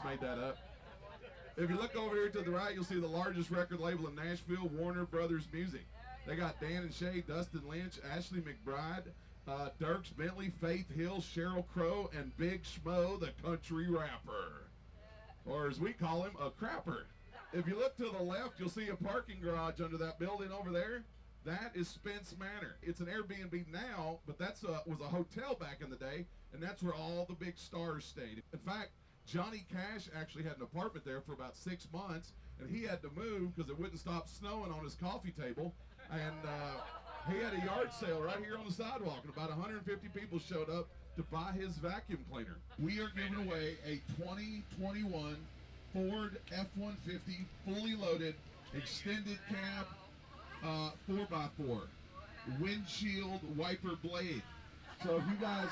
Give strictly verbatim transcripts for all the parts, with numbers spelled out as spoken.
made that up. If you look over here to the right, you'll see the largest record label in Nashville, Warner Brothers Music. They got Dan and Shay, Dustin Lynch, Ashley McBride, uh, Dierks Bentley, Faith Hill, Sheryl Crow, and Big Schmo, the country rapper. Or as we call him, a crapper. If you look to the left, you'll see a parking garage under that building over there. That is Spence Manor. It's an Airbnb now, but that's a, was a hotel back in the day, and that's where all the big stars stayed. In fact, Johnny Cash actually had an apartment there for about six months, and he had to move because it wouldn't stop snowing on his coffee table. And uh, he had a yard sale right here on the sidewalk, and about one hundred fifty people showed up to buy his vacuum cleaner. We are giving away a twenty twenty-one Ford F one fifty fully loaded extended cab uh, four by four windshield wiper blade. So if you guys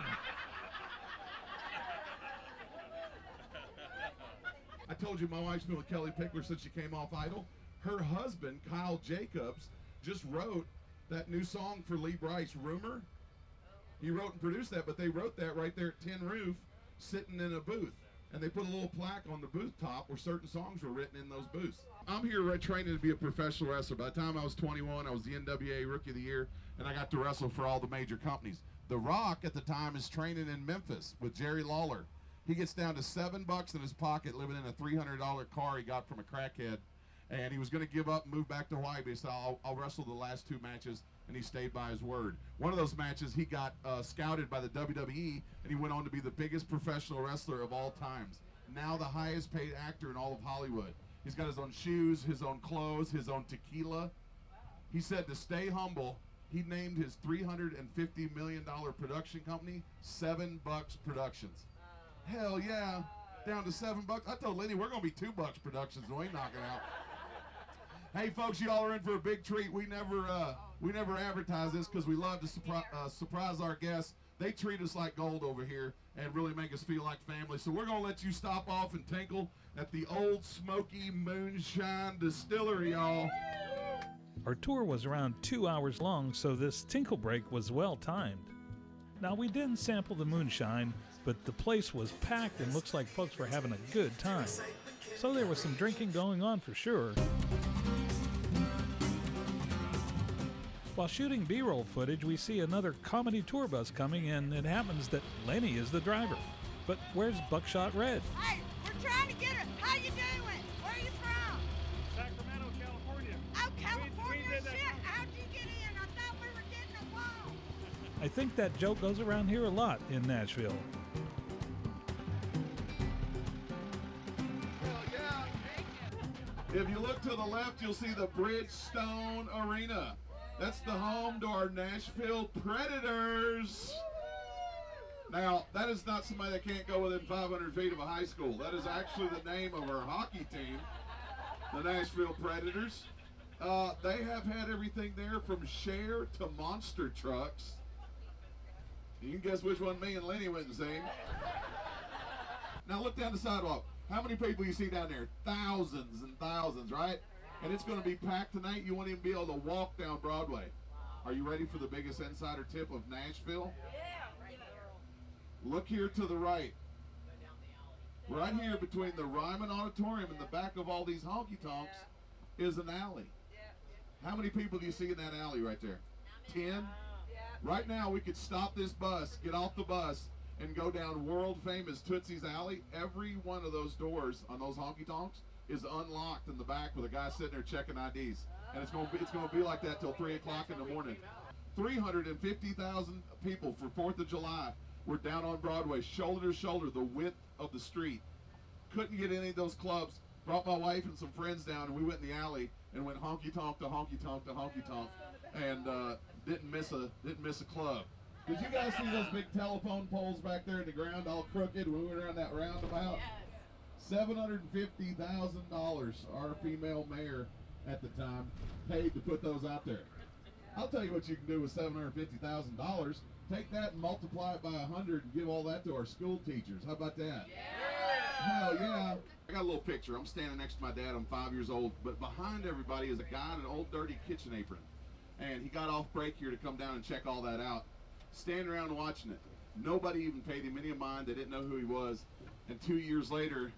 I told you my wife's been with Kelly Pickler since she came off Idol. Her husband, Kyle Jacobs, just wrote that new song for Lee Brice, Rumor. He wrote and produced that, but they wrote that right there at Tin Roof, sitting in a booth. And they put a little plaque on the booth top where certain songs were written in those booths. I'm here right, training to be a professional wrestler. By the time I was twenty-one, I was the N W A Rookie of the Year, and I got to wrestle for all the major companies. The Rock at the time is training in Memphis with Jerry Lawler. He gets down to seven bucks in his pocket living in a three hundred dollar car he got from a crackhead. And he was going to give up and move back to Hawaii, but he said, I'll, I'll wrestle the last two matches, and he stayed by his word. One of those matches, he got uh, scouted by the W W E, and he went on to be the biggest professional wrestler of all times. Now the highest paid actor in all of Hollywood. He's got his own shoes, his own clothes, his own tequila. He said to stay humble, he named his three hundred fifty million dollar production company Seven Bucks Productions. Hell yeah, down to seven bucks. I told Lenny we're going to be two bucks productions, so we ain't knocking out. Hey folks, y'all are in for a big treat. We never uh, we never advertise this because we love to surpri uh, surprise our guests. They treat us like gold over here and really make us feel like family. So we're going to let you stop off and tinkle at the Old Smoky Moonshine Distillery, y'all. Our tour was around two hours long, so this tinkle break was well timed. Now, we didn't sample the moonshine, but the place was packed and looks like folks were having a good time. So there was some drinking going on for sure. While shooting B-roll footage, we see another comedy tour bus coming, and it happens that Lenny is the driver. But where's Buckshot Red? Hey, we're trying to get her. How you doing? Where are you from? Sacramento, California. Oh, California? We, we Shit, how'd you get in? I thought we were getting along. I think that joke goes around here a lot in Nashville. Hell yeah. If you look to the left, you'll see the Bridgestone Arena. That's the home to our Nashville Predators. Now, that is not somebody that can't go within five hundred feet of a high school. That is actually the name of our hockey team, the Nashville Predators. Uh, they have had everything there from Cher to monster trucks. You can guess which one me and Lenny went and seen. Now look down the sidewalk. How many people you see down there? Thousands and thousands, right? And it's going to be packed tonight. You won't even be able to walk down Broadway. Are you ready for the biggest insider tip of Nashville? Yeah. Look here to the right. Right here between the Ryman Auditorium and the back of all these honky-tonks is an alley. How many people do you see in that alley right there? Ten? Right now we could stop this bus, get off the bus, and go down world-famous Tootsie's Alley. Every one of those doors on those honky-tonks is unlocked in the back with a guy sitting there checking I Ds. And it's going to be, it's going to be like that till three o'clock in the morning. three hundred fifty thousand people for fourth of July were down on Broadway, shoulder to shoulder, the width of the street. Couldn't get any of those clubs. Brought my wife and some friends down, and we went in the alley and went honky-tonk to honky-tonk to honky-tonk, and uh, didn't miss a didn't miss a club. Did you guys see those big telephone poles back there in the ground all crooked when we went around that roundabout? seven hundred fifty thousand dollars our female mayor at the time paid to put those out there. I'll tell you what you can do with seven hundred fifty thousand dollars. Take that and multiply it by one hundred and give all that to our school teachers. How about that? Yeah. Hell yeah. I got a little picture. I'm standing next to my dad. I'm five years old. But behind everybody is a guy in an old dirty kitchen apron. And he got off break here to come down and check all that out. Standing around watching it. Nobody even paid him any mind. They didn't know who he was. And two years later,